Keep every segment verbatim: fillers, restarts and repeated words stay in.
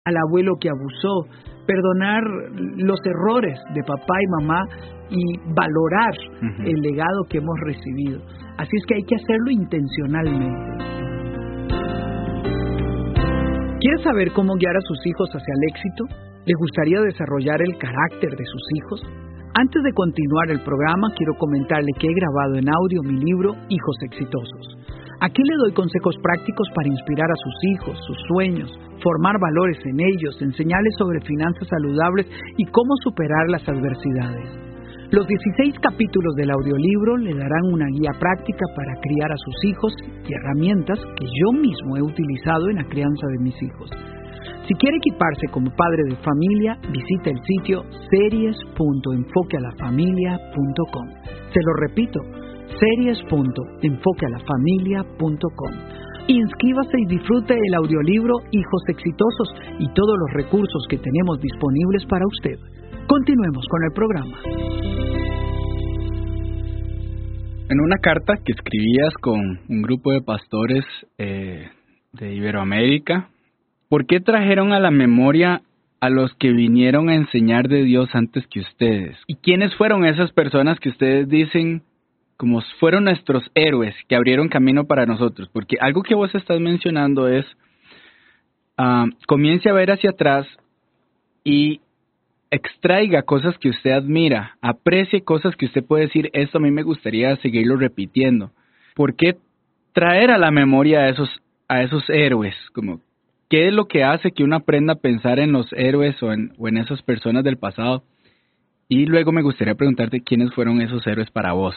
al abuelo que abusó, perdonar los errores de papá y mamá y valorar uh-huh. el legado que hemos recibido. Así es que hay que hacerlo intencionalmente. ¿Quiere saber cómo guiar a sus hijos hacia el éxito? ¿Le gustaría desarrollar el carácter de sus hijos? Antes de continuar el programa, quiero comentarle que he grabado en audio mi libro Hijos Exitosos. Aquí le doy consejos prácticos para inspirar a sus hijos, sus sueños, formar valores en ellos, enseñarles sobre finanzas saludables y cómo superar las adversidades. Los dieciséis capítulos del audiolibro le darán una guía práctica para criar a sus hijos y herramientas que yo mismo he utilizado en la crianza de mis hijos. Si quiere equiparse como padre de familia, visite el sitio series punto enfoque a la familia punto com. Se lo repito, series punto enfoque a la familia punto com. Inscríbase y disfrute el audiolibro Hijos Exitosos y todos los recursos que tenemos disponibles para usted. Continuemos con el programa. En una carta que escribías con un grupo de pastores eh, de Iberoamérica, ¿por qué trajeron a la memoria a los que vinieron a enseñar de Dios antes que ustedes? ¿Y quiénes fueron esas personas que ustedes dicen como fueron nuestros héroes que abrieron camino para nosotros? Porque algo que vos estás mencionando es, uh, comience a ver hacia atrás y extraiga cosas que usted admira, aprecie cosas que usted puede decir, esto a mí me gustaría seguirlo repitiendo. ¿Por qué traer a la memoria a esos, a esos héroes? Como, ¿qué es lo que hace que uno aprenda a pensar en los héroes o en, o en esas personas del pasado? Y luego me gustaría preguntarte quiénes fueron esos héroes para vos.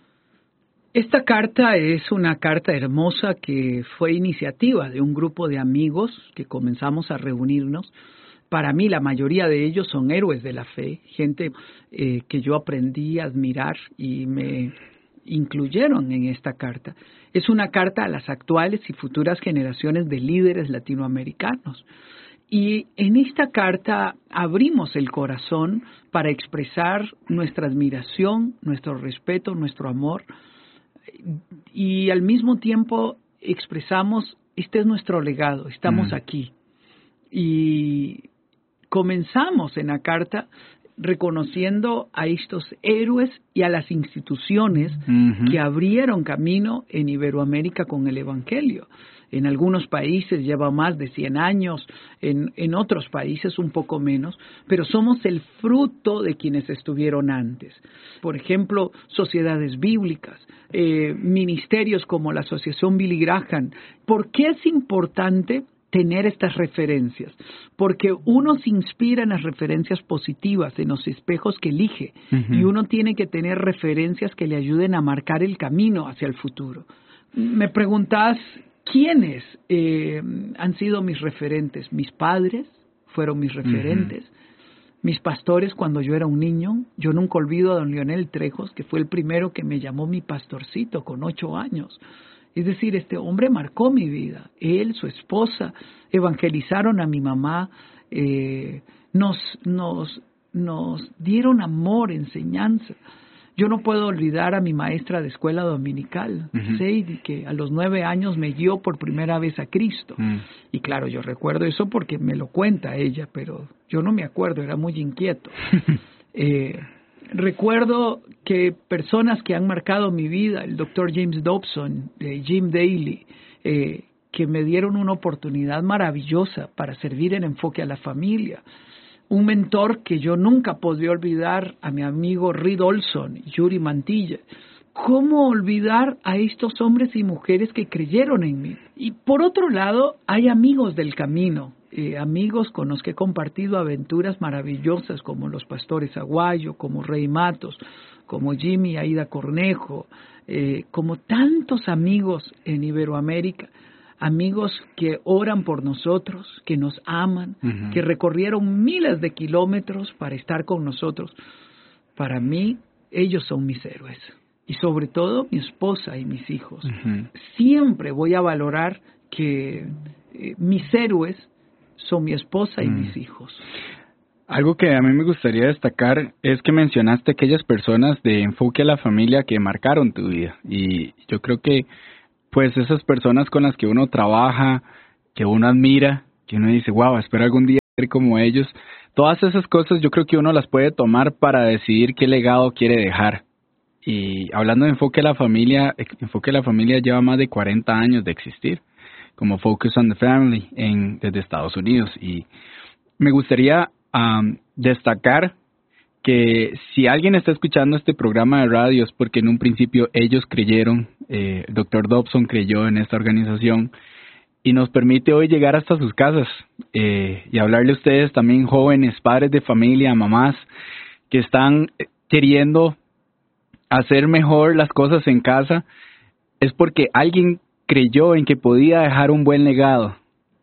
Esta carta es una carta hermosa que fue iniciativa de un grupo de amigos que comenzamos a reunirnos. Para mí la mayoría de ellos son héroes de la fe, gente eh, que yo aprendí a admirar y me incluyeron en esta carta. Es una carta a las actuales y futuras generaciones de líderes latinoamericanos. Y en esta carta abrimos el corazón para expresar nuestra admiración, nuestro respeto, nuestro amor. Y al mismo tiempo expresamos, este es nuestro legado, estamos mm. aquí. Y comenzamos en la carta reconociendo a estos héroes y a las instituciones uh-huh. que abrieron camino en Iberoamérica con el Evangelio. En algunos países lleva más de cien años, en, en otros países un poco menos, pero somos el fruto de quienes estuvieron antes. Por ejemplo, sociedades bíblicas, eh, ministerios como la Asociación Billy Graham. ¿Por qué es importante tener estas referencias? Porque uno se inspira en las referencias positivas, en los espejos que elige, uh-huh. y uno tiene que tener referencias que le ayuden a marcar el camino hacia el futuro. Me preguntás, ¿quiénes eh, han sido mis referentes? Mis padres fueron mis referentes. Uh-huh. Mis pastores cuando yo era un niño. Yo nunca olvido a don Leonel Trejos, que fue el primero que me llamó mi pastorcito con ocho años. Es decir, este hombre marcó mi vida. Él, su esposa, evangelizaron a mi mamá, eh, nos, nos, nos dieron amor, enseñanza. Yo no puedo olvidar a mi maestra de escuela dominical, uh-huh. Sadie, que a los nueve años me guió por primera vez a Cristo. Uh-huh. Y claro, yo recuerdo eso porque me lo cuenta ella, pero yo no me acuerdo, era muy inquieto. eh, Recuerdo que personas que han marcado mi vida, el doctor James Dobson, eh, Jim Daly, eh, que me dieron una oportunidad maravillosa para servir en Enfoque a la Familia. Un mentor que yo nunca podré olvidar, a mi amigo Reed Olson y Yuri Mantilla. ¿Cómo olvidar a estos hombres y mujeres que creyeron en mí? Y por otro lado, hay amigos del camino. Eh, amigos con los que he compartido aventuras maravillosas como los pastores Aguayo, como Rey Matos, como Jimmy Aida Cornejo, eh, como tantos amigos en Iberoamérica, amigos que oran por nosotros, que nos aman, uh-huh. que recorrieron miles de kilómetros para estar con nosotros. Para mí, ellos son mis héroes. Y sobre todo, mi esposa y mis hijos. Uh-huh. Siempre voy a valorar que eh, mis héroes son mi esposa y mm. mis hijos. Algo que a mí me gustaría destacar es que mencionaste aquellas personas de Enfoque a la Familia que marcaron tu vida. Y yo creo que pues esas personas con las que uno trabaja, que uno admira, que uno dice, wow, espero algún día ser como ellos. Todas esas cosas yo creo que uno las puede tomar para decidir qué legado quiere dejar. Y hablando de Enfoque a la Familia, Enfoque a la Familia lleva más de cuarenta años de existir, como Focus on the Family en, desde Estados Unidos. Y me gustaría um, destacar que si alguien está escuchando este programa de radio es porque en un principio ellos creyeron, eh, el doctor Dobson creyó en esta organización y nos permite hoy llegar hasta sus casas eh, y hablarle a ustedes también, jóvenes, padres de familia, mamás que están queriendo hacer mejor las cosas en casa. Es porque alguien creyó en que podía dejar un buen legado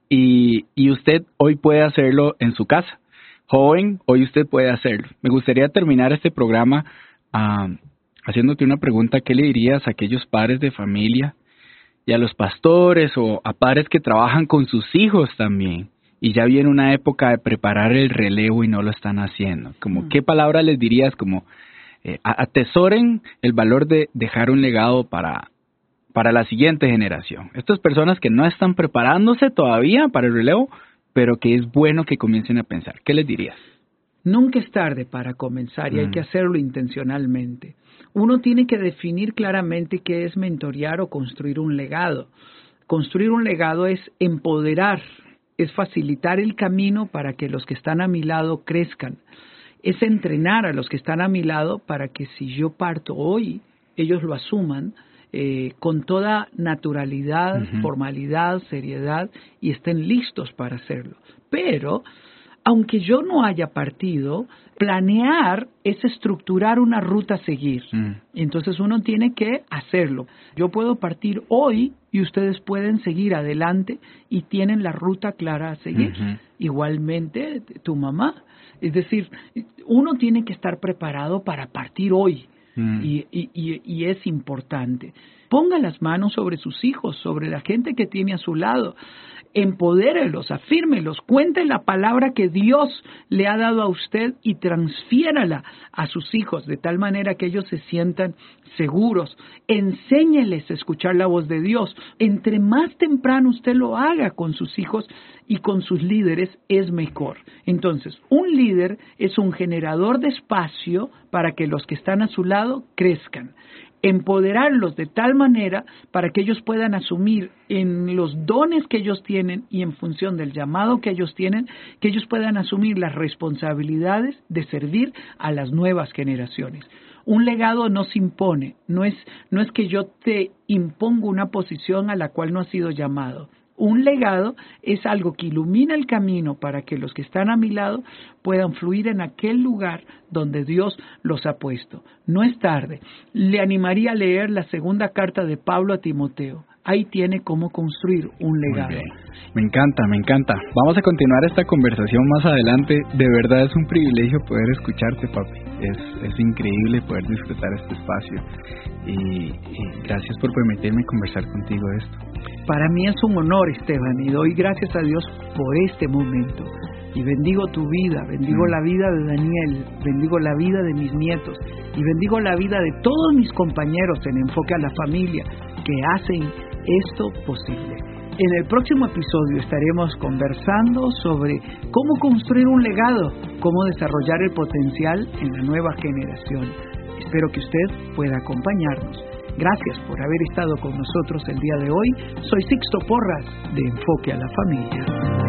y, y usted hoy puede hacerlo en su casa. Joven, hoy usted puede hacerlo. Me gustaría terminar este programa uh, haciéndote una pregunta. ¿Qué le dirías a aquellos padres de familia y a los pastores o a padres que trabajan con sus hijos también? Y ya viene una época de preparar el relevo y no lo están haciendo. Como, mm. ¿Qué palabra les dirías? Como, eh, atesoren el valor de dejar un legado para, para la siguiente generación. Estas personas que no están preparándose todavía para el relevo, pero que es bueno que comiencen a pensar. ¿Qué les dirías? Nunca es tarde para comenzar y mm. hay que hacerlo intencionalmente. Uno tiene que definir claramente qué es mentorear o construir un legado. Construir un legado es empoderar, es facilitar el camino para que los que están a mi lado crezcan. Es entrenar a los que están a mi lado para que si yo parto hoy, ellos lo asuman Eh, con toda naturalidad, uh-huh. formalidad, seriedad y estén listos para hacerlo. Pero, aunque yo no haya partido, planear es estructurar una ruta a seguir. Uh-huh. Entonces uno tiene que hacerlo. Yo puedo partir hoy y ustedes pueden seguir adelante y tienen la ruta clara a seguir. Uh-huh. Igualmente tu mamá. Es decir, uno tiene que estar preparado para partir hoy. Mm. Y, y, y es importante. Ponga las manos sobre sus hijos, sobre la gente que tiene a su lado. Empodérelos, afírmelos, cuente la palabra que Dios le ha dado a usted y transfiérala a sus hijos de tal manera que ellos se sientan seguros. Enséñeles a escuchar la voz de Dios. Entre más temprano usted lo haga con sus hijos y con sus líderes, es mejor. Entonces, un líder es un generador de espacio para que los que están a su lado crezcan. Empoderarlos de tal manera para que ellos puedan asumir en los dones que ellos tienen y en función del llamado que ellos tienen, que ellos puedan asumir las responsabilidades de servir a las nuevas generaciones. Un legado no se impone, no es, no es que yo te impongo una posición a la cual no has sido llamado. Un legado es algo que ilumina el camino para que los que están a mi lado puedan fluir en aquel lugar donde Dios los ha puesto. No es tarde. Le animaría a leer la segunda carta de Pablo a Timoteo. Ahí tiene cómo construir un legado. Muy bien. Me encanta, me encanta. Vamos a continuar esta conversación más adelante. De verdad es un privilegio poder escucharte, papi. Es, es increíble poder disfrutar este espacio. Y, y gracias por permitirme conversar contigo de esto. Para mí es un honor, Esteban, y doy gracias a Dios por este momento. Y bendigo tu vida, bendigo mm. la vida de Daniel, bendigo la vida de mis nietos y bendigo la vida de todos mis compañeros en Enfoque a la Familia que hacen esto posible. En el próximo episodio estaremos conversando sobre cómo construir un legado, cómo desarrollar el potencial en la nueva generación. Espero que usted pueda acompañarnos. Gracias por haber estado con nosotros el día de hoy. Soy Sixto Porras de Enfoque a la Familia.